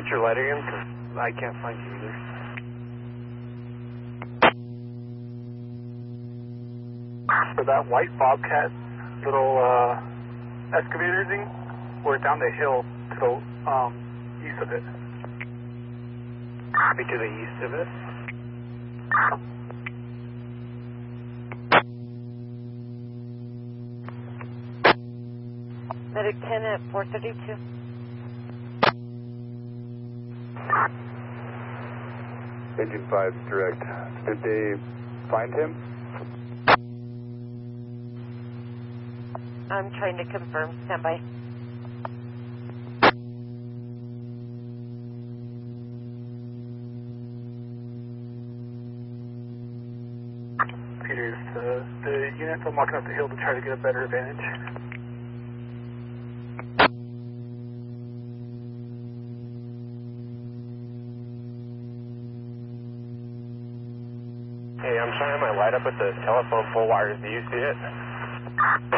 Repeat your light again, because I can't find you either. For that white Bobcat little excavator thing, we're down the hill to the east of it. Copy to the east of it. Medic 10 at 432. Agent 5 direct. Did they find him? I'm trying to confirm. Stand by. Peters, the units I'm walking up the hill to try to get a better advantage. Hey, I'm shining my light up at the telephone pole wires. Do you see it?